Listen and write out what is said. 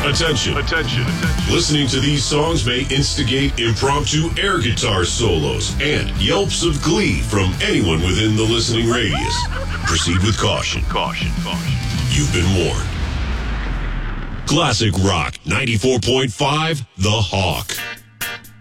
Attention. Attention. Listening to these songs may instigate impromptu air guitar solos and yelps of glee from anyone within the listening radius. Proceed with caution. Caution. You've been warned. Classic Rock 94.5, The Hawk.